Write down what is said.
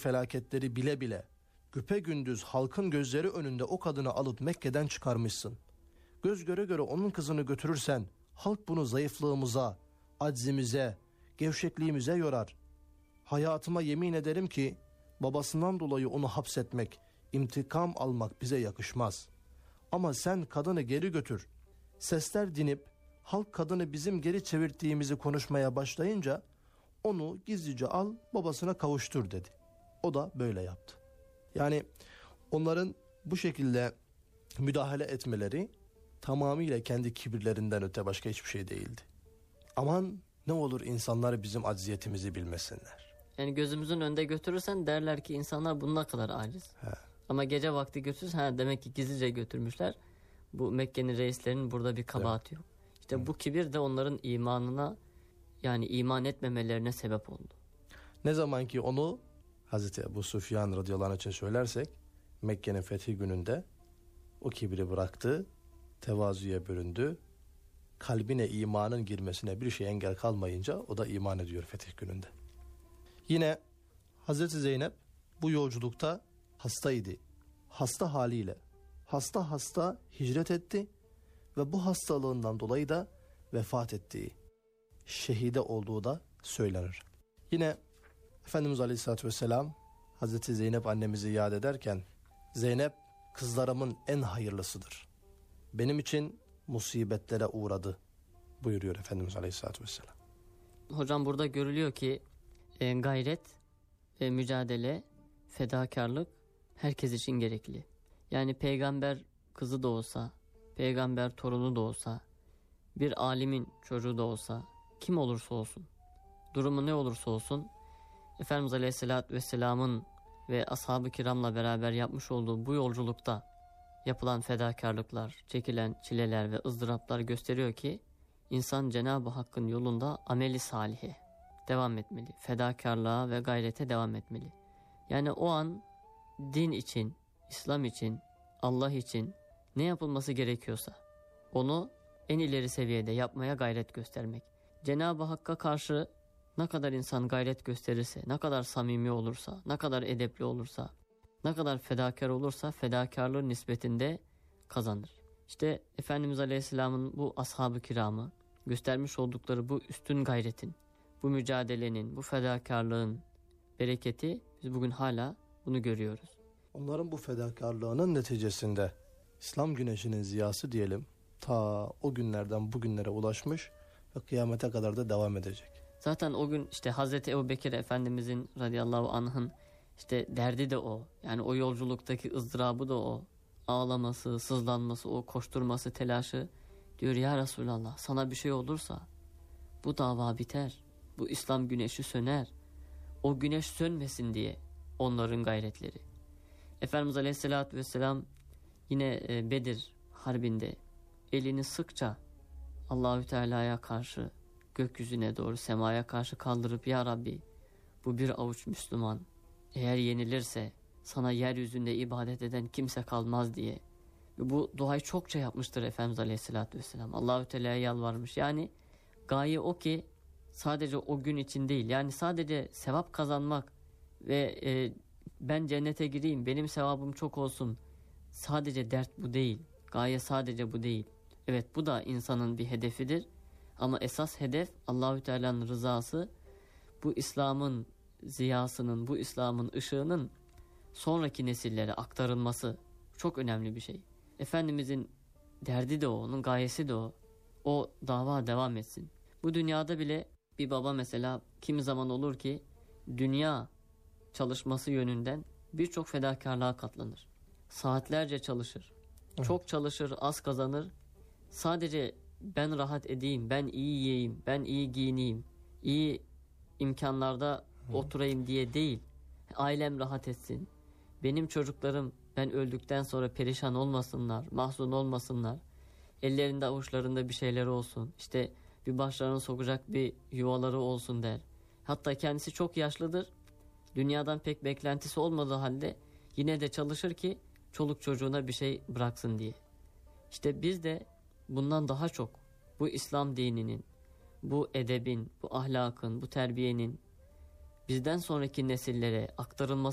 felaketleri bile bile güpegündüz halkın gözleri önünde o kadını alıp Mekke'den çıkarmışsın. Göz göre göre onun kızını götürürsen halk bunu zayıflığımıza, aczimize, gevşekliğimize yorar. Hayatıma yemin ederim ki babasından dolayı onu hapsetmek, intikam almak bize yakışmaz. Ama sen kadını geri götür. Sesler dinip halk kadını bizim geri çevirttiğimizi konuşmaya başlayınca onu gizlice al babasına kavuştur dedi. O da böyle yaptı. Yani onların bu şekilde müdahale etmeleri tamamıyla kendi kibirlerinden öte başka hiçbir şey değildi. Aman ne olur insanlar bizim acziyetimizi bilmesinler. Yani gözümüzün önünde götürürsen derler ki insanlar bunun ne kadar aciz. He. Ama gece vakti götürürsen demek ki gizlice götürmüşler. Bu Mekke'nin reislerinin burada bir kabahati yok. İşte bu kibir de onların imanına, yani iman etmemelerine sebep oldu. Ne zaman ki onu Hazreti Ebu Süfyan radıyallahu anh için söylersek, Mekke'nin fethi gününde o kibri bıraktı, tevazuya büründü, kalbine imanın girmesine bir şey engel kalmayınca o da iman ediyor fetih gününde. Yine Hazreti Zeynep bu yolculukta hastaydı. Hasta haliyle hasta hicret etti ve bu hastalığından dolayı da vefat ettiği, şehide olduğu da söylenir. Yine Efendimiz Aleyhisselatü Vesselam Hazreti Zeynep annemizi yad ederken, Zeynep kızlarımın en hayırlısıdır, benim için musibetlere uğradı buyuruyor Efendimiz Aleyhisselatü Vesselam. Hocam burada görülüyor ki gayret ve mücadele, fedakarlık herkes için gerekli. Yani peygamber kızı da olsa, peygamber torunu da olsa, bir alimin çocuğu da olsa, kim olursa olsun, durumu ne olursa olsun, Efendimiz Aleyhisselatü Vesselam'ın ve ashab-ı kiramla beraber yapmış olduğu bu yolculukta yapılan fedakarlıklar, çekilen çileler ve ızdıraplar gösteriyor ki insan Cenab-ı Hakk'ın yolunda ameli salihe devam etmeli. Fedakarlığa ve gayrete devam etmeli. Yani o an din için, İslam için, Allah için ne yapılması gerekiyorsa onu en ileri seviyede yapmaya gayret göstermek. Cenab-ı Hakk'a karşı ne kadar insan gayret gösterirse, ne kadar samimi olursa, ne kadar edepli olursa, ne kadar fedakar olursa fedakarlığı nispetinde kazanır. İşte Efendimiz Aleyhisselam'ın bu ashab-ı kiramı göstermiş oldukları bu üstün gayretin, bu mücadelenin, bu fedakarlığın bereketi, biz bugün hala bunu görüyoruz. Onların bu fedakarlığının neticesinde İslam güneşinin ziyası diyelim ta o günlerden bugünlere ulaşmış ve kıyamete kadar da devam edecek. Zaten o gün işte Hazreti Ebubekir Efendimizin radıyallahu anh'ın işte derdi de o. Yani o yolculuktaki ızdırabı da o. Ağlaması, sızlanması, o koşturması, telaşı. Diyor ya Resulallah, sana bir şey olursa bu dava biter. Bu İslam güneşi söner. O güneş sönmesin diye onların gayretleri. Efendimiz Aleyhisselatü Vesselam yine Bedir Harbi'nde elini sıkça Allahü Teala'ya karşı gökyüzüne doğru, semaya karşı kaldırıp ya Rabbi, bu bir avuç Müslüman eğer yenilirse sana yeryüzünde ibadet eden kimse kalmaz diye. Ve bu duayı çokça yapmıştır Efendimiz Aleyhisselatü Vesselam. Allahü Teala'ya yalvarmış. Yani gaye o ki sadece o gün için değil, yani sadece sevap kazanmak ve ben cennete gireyim, benim sevabım çok olsun, sadece dert bu değil. Gaye sadece bu değil. Evet, bu da insanın bir hedefidir. Ama esas hedef Allahü Teala'nın rızası, bu İslam'ın ziyasının, bu İslam'ın ışığının sonraki nesillere aktarılması çok önemli bir şey. Efendimizin derdi de o, onun gayesi de o. O dava devam etsin. Bu dünyada bile bir baba mesela kimi zaman olur ki dünya çalışması yönünden birçok fedakarlığa katlanır. Saatlerce çalışır. Evet. Çok çalışır, az kazanır. Sadece ben rahat edeyim, ben iyi yiyeyim, ben iyi giyineyim, iyi imkanlarda oturayım diye değil. Ailem rahat etsin. Benim çocuklarım ben öldükten sonra perişan olmasınlar, mahzun olmasınlar. Ellerinde avuçlarında bir şeyleri olsun. İşte bir başlarını sokacak bir yuvaları olsun der. Hatta kendisi çok yaşlıdır. Dünyadan pek beklentisi olmadığı halde yine de çalışır ki çoluk çocuğuna bir şey bıraksın diye. İşte biz de bundan daha çok bu İslam dininin, bu edebin, bu ahlakın, bu terbiyenin bizden sonraki nesillere aktarılması